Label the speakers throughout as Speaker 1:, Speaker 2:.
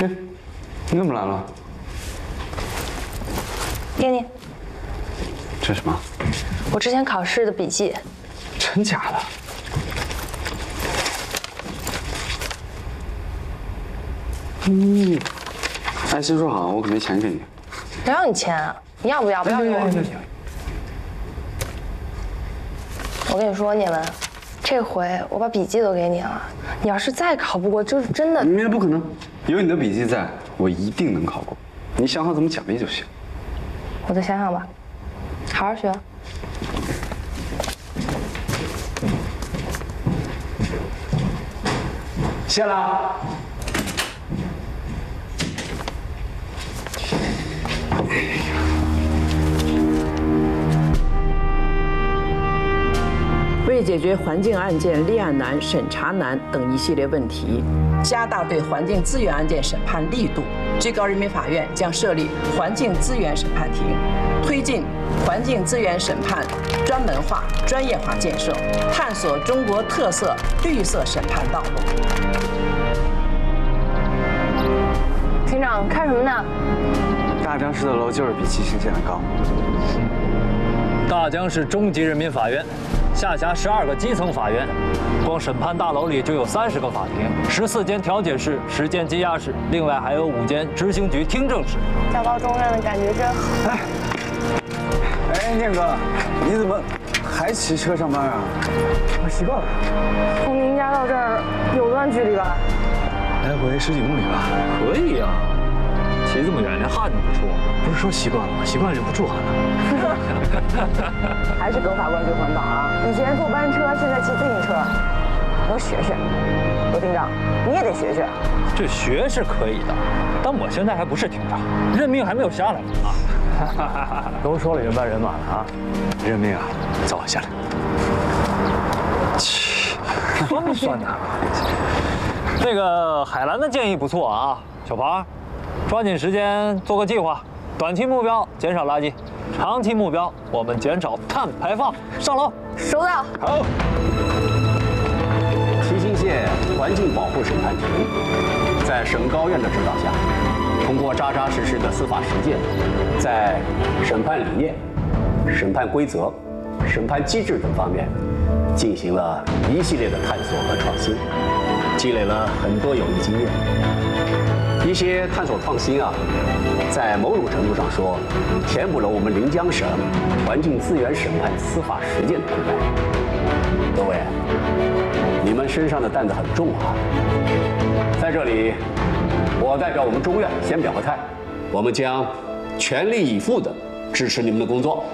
Speaker 1: 嘿，你怎么来了？
Speaker 2: 给你，
Speaker 1: 这是什么？
Speaker 2: 我之前考试的笔记。
Speaker 1: 真假的？哎，先说好，我可没钱给你。
Speaker 2: 谁让你钱啊？你要不要？不要给我。我跟你说，聂文，这回我把笔记都给你了。你要是再考不过，就是真的。
Speaker 1: 明天不可能，有你的笔记在，我一定能考过。你想好怎么奖励就行。
Speaker 2: 我再想想吧，好好学。
Speaker 1: 谢了。
Speaker 3: 为解决环境案件立案难、审查难等一系列问题，加大对环境资源案件审判力度，最高人民法院将设立环境资源审判庭，推进环境资源审判专门化、专业化建设，探索中国特色绿色审判道路。
Speaker 2: 庭长看什么呢？
Speaker 1: 大江市的楼就是比七星县的高。
Speaker 4: 大江市中级人民法院下辖12个基层法院，光审判大楼里就有30个法庭，14间调解室，10间羁押室，另外还有5间执行局听证室。
Speaker 2: 教导重任的感觉真好。
Speaker 1: 哎，念哥，你怎么还骑车上班啊？我习惯了。
Speaker 2: 从您家到这儿有段距离吧？
Speaker 1: 来回10几公里吧。
Speaker 4: 可以呀，骑这么远连汗都不出。
Speaker 1: 不是说习惯了吗？习惯了就不出汗了。
Speaker 3: 还是耿法官最环保啊！以前坐班车，现在骑自行车，能学学。罗厅长，你也得学学。
Speaker 4: 这学是可以的，但我现在还不是庭长，任命还没有下来呢啊。都说了人搬人马了啊，
Speaker 1: 任命啊，早下来。切，
Speaker 4: 酸不酸呐？那个海兰的建议不错啊，小庞，抓紧时间做个计划，短期目标减少垃圾，长期目标我们减少碳排放。上楼。
Speaker 2: 收到。
Speaker 4: 好。
Speaker 5: 七星县环境保护审判庭在省高院的指导下，通过扎扎实实的司法实践，在审判理念、审判规则、审判机制等方面进行了一系列的探索和创新，积累了很多有益经验。一些探索创新啊，在某种程度上说，填补了我们临江省环境资源审判司法实践的空白。各位，你们身上的担子很重啊！在这里，我代表我们中院先表个态，我们将全力以赴地支持你们的工作。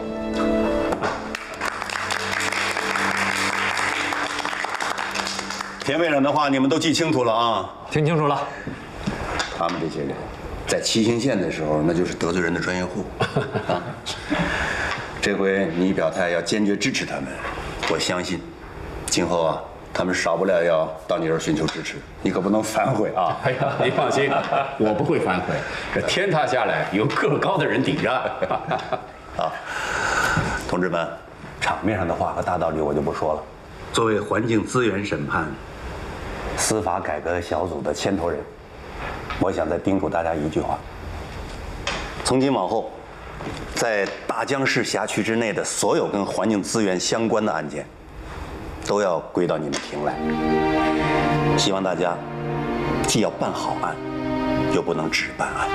Speaker 6: 田委员的话你们都记清楚了啊？
Speaker 4: 听清楚了。
Speaker 6: 他们这些人，在七星县的时候，那就是得罪人的专业户啊。这回你表态要坚决支持他们，我相信，今后啊，他们少不了要到你这儿寻求支持，你可不能反悔啊！
Speaker 5: 哎呀，你放心，我不会反悔。这天塌下来有个高的人顶着。
Speaker 6: 好，同志们，场面上的话和大道理我就不说了。作为环境资源审判司法改革小组的牵头人，我想再叮嘱大家一句话：从今往后，在大江市辖区之内的所有跟环境资源相关的案件，都要归到你们庭来。希望大家既要办好案，又不能只办案。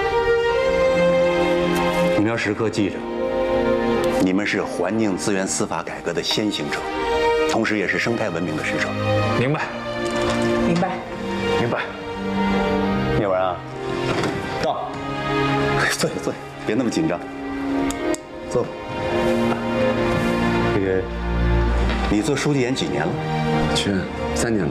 Speaker 6: 你们要时刻记着，你们是环境资源司法改革的先行者，同时也是生态文明的使者。
Speaker 4: 明白。
Speaker 3: 明白。
Speaker 6: 明白。聂文啊，到，坐下坐下，别那么紧张，坐吧。这个，你做书记员几年了？
Speaker 1: 去3年了。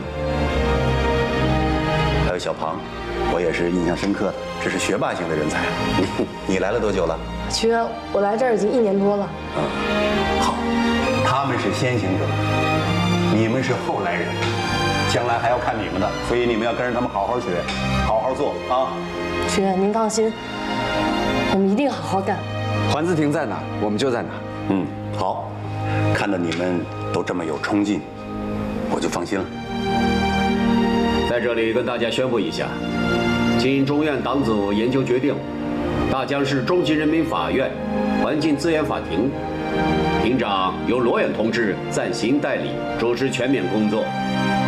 Speaker 6: 还有小庞，我也是印象深刻的，这是学霸型的人才。你来了多久了？
Speaker 2: 曲哥，我来这儿已经1年多了。
Speaker 6: 好，他们是先行者，你们是后来人，将来还要看你们的，所以你们要跟着他们好好学，好好做啊。
Speaker 2: 曲哥，您放心，我们一定好好干。
Speaker 1: 环资庭在哪，我们就在哪。
Speaker 6: 好，看到你们都这么有冲劲，我就放心了。
Speaker 5: 在这里跟大家宣布一下， 经中院党组研究决定，大江市中级人民法院环境资源法庭庭长由罗远同志暂行代理主持全面工作。